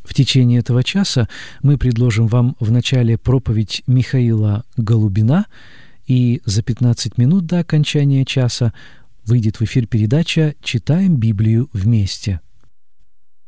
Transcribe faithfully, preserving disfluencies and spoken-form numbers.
В течение этого часа мы предложим вам в начале проповедь Михаила Голубина, и за пятнадцать минут до окончания часа выйдет в эфир передача «Читаем Библию вместе».